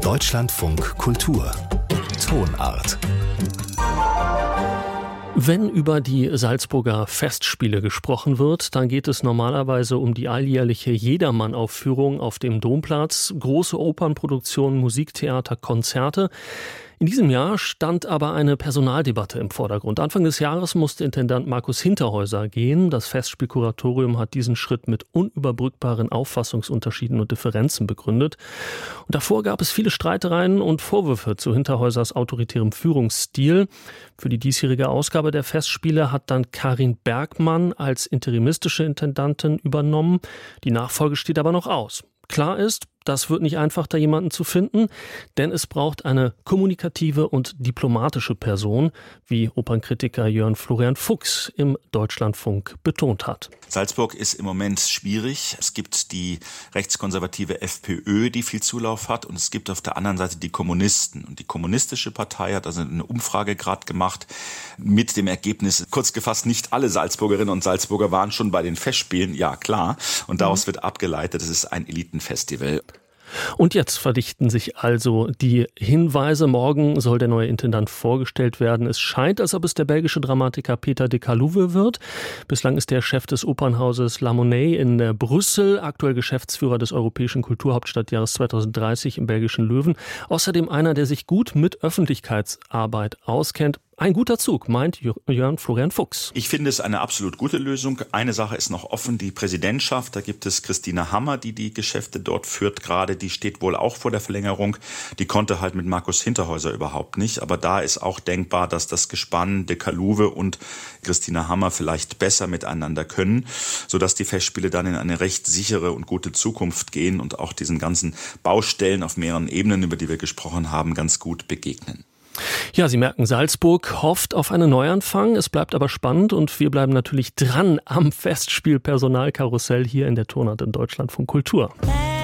Deutschlandfunk Kultur Tonart. Wenn über die Salzburger Festspiele gesprochen wird, dann geht es normalerweise um die alljährliche Jedermann-Aufführung auf dem Domplatz, große Opernproduktionen, Musiktheater, Konzerte. In diesem Jahr stand aber eine Personaldebatte im Vordergrund. Anfang des Jahres musste Intendant Markus Hinterhäuser gehen. Das Festspielkuratorium hat diesen Schritt mit unüberbrückbaren Auffassungsunterschieden und Differenzen begründet. Und davor gab es viele Streitereien und Vorwürfe zu Hinterhäusers autoritärem Führungsstil. Für die diesjährige Ausgabe der Festspiele hat dann Karin Bergmann als interimistische Intendantin übernommen. Die Nachfolge steht aber noch aus. Klar ist, das wird nicht einfach, da jemanden zu finden, denn es braucht eine kommunikative und diplomatische Person, wie Opernkritiker Jörn Florian Fuchs im Deutschlandfunk betont hat. Salzburg ist im Moment schwierig. Es gibt die rechtskonservative FPÖ, die viel Zulauf hat, und es gibt auf der anderen Seite die Kommunisten. Und die kommunistische Partei hat also eine Umfrage gerade gemacht mit dem Ergebnis, kurz gefasst, nicht alle Salzburgerinnen und Salzburger waren schon bei den Festspielen, ja klar. Und daraus wird abgeleitet, es ist ein Elitenfestival. Und jetzt verdichten sich also die Hinweise. Morgen soll der neue Intendant vorgestellt werden. Es scheint, als ob es der belgische Dramatiker Peter de Calouwe wird. Bislang ist der Chef des Opernhauses La Monnaie in Brüssel, aktuell Geschäftsführer des Europäischen Kulturhauptstadtjahres 2030 im belgischen Löwen. Außerdem einer, der sich gut mit Öffentlichkeitsarbeit auskennt. Ein guter Zug, meint Jörn Florian Fuchs. Ich finde es eine absolut gute Lösung. Eine Sache ist noch offen, die Präsidentschaft. Da gibt es Christina Hammer, die Geschäfte dort führt gerade. Die steht wohl auch vor der Verlängerung. Die konnte halt mit Markus Hinterhäuser überhaupt nicht. Aber da ist auch denkbar, dass das Gespann de Calouwe und Christina Hammer vielleicht besser miteinander können, sodass die Festspiele dann in eine recht sichere und gute Zukunft gehen und auch diesen ganzen Baustellen auf mehreren Ebenen, über die wir gesprochen haben, ganz gut begegnen. Ja, Sie merken, Salzburg hofft auf einen Neuanfang. Es bleibt aber spannend und wir bleiben natürlich dran am Festspielpersonalkarussell hier in der Tonart in Deutschlandfunk Kultur.